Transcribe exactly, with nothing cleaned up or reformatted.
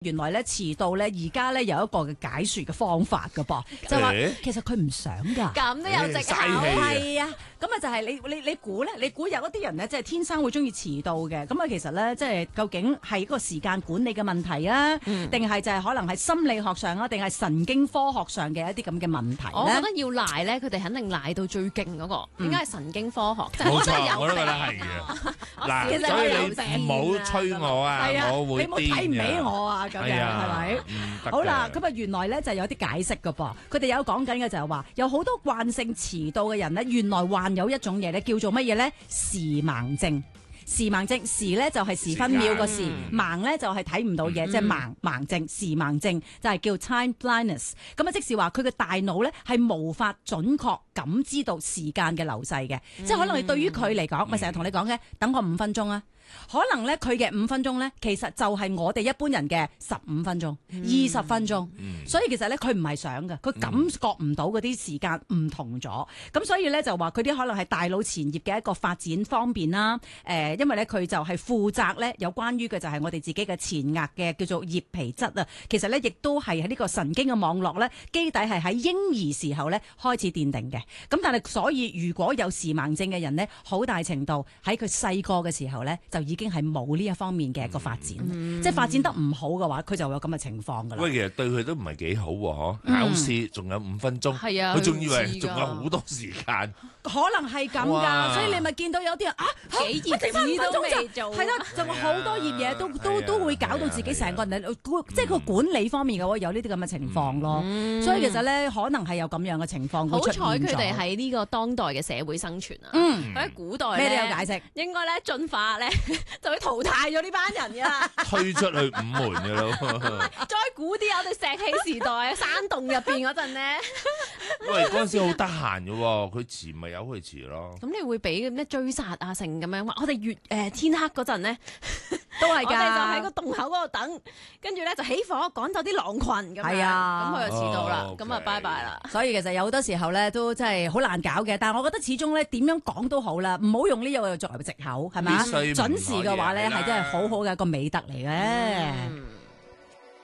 原來咧遲到咧，而家咧有一個嘅解説嘅方法㗎噃，就話其實佢唔想㗎， 咁都有藉口， 係啊，咁啊就係你你你估咧，你估有一啲人咧，即係天生會中意遲到嘅，咁啊其實咧，即係究竟係一個時間管理嘅問題啊，定係、嗯、就係可能係心理學上啊，定係神經科學上嘅一啲咁嘅問題咧？ 我覺得要賴咧，佢哋肯定賴到最勁嗰、嗰個，應該係神經科學。 冇錯， 有我都覺得係嘅。嗱， 所以你唔好催我啊，我會癲嘅。 你冇睇唔起我啊，咁樣係咪？好啦，咁啊原來咧就有啲解釋㗎噃，佢哋有講緊嘅就係話，有好多慣性遲到嘅人咧，原來患有一種嘢咧，叫做乜嘢咧？時盲症。時盲症，時咧就係時分秒個時，盲咧就係睇唔到嘢，即係盲盲症。時盲症就係叫 time blindness。咁啊，即是話佢嘅大腦咧係無法準確感知到時間嘅流逝嘅，嗯、即係可能你對於佢嚟講，咪成日同你講嘅，等我五分鐘啊。可能咧佢嘅五分鐘咧，其實就係我哋一般人嘅十五分鐘、二十、嗯、分鐘。嗯、所以其實咧佢唔係想嘅，佢感覺唔到嗰啲時間唔同咗。咁、嗯、所以咧就話佢啲可能係大腦前葉嘅一個發展方面啦。誒、呃，因為咧佢就係負責咧有關於嘅就係我哋自己嘅前額嘅叫做葉皮質啊。其實咧亦都係喺呢個神經嘅網絡咧基底係喺嬰兒時候咧開始奠定嘅。咁但係所以如果有時盲症嘅人咧，好大程度喺佢細個嘅時候咧就已經係冇呢一方面嘅一個發展，嗯、即係發展得唔好嘅話，佢就會有咁嘅情況噶啦。 喂，其實對佢都唔係幾好喎，嗬、嗯！考試仲有五分鐘，係啊，佢仲以為仲有好多時間， 可能係咁㗎，所以你咪見到有啲人啊，幾頁紙都未做，係啦，就好多頁嘢都都都會搞到自己成個人，即係個管理方面嘅話有呢啲咁嘅情況咯。嗯、所以其實咧，可能係有咁樣嘅情況會出現咗。好彩佢哋喺呢個當代嘅社會生存啊！嗯，喺古代咩都有解釋，應該咧進化咧。就會淘汰咗呢班人㗎， 推出去五門㗎咯。 再古啲，我哋石器時代山洞入邊嗰陣咧， 喂嗰陣時好得閒嘅喎，佢遲咪由佢遲咯。 咁你會俾咩追殺啊成咁樣？我哋越誒、呃、天黑嗰陣咧。 都係㗎，我哋就喺個洞口嗰度等，跟住咧就起火趕走啲狼群咁樣，係啊，咁佢就遲到啦，咁啊拜拜啦。所以其實有好多時候咧都真係好難搞嘅，但係我覺得始終咧點樣講都好啦，唔好用呢個作為藉口，係咪啊？準時嘅話咧係真係好好嘅一個美德嚟嘅。嗯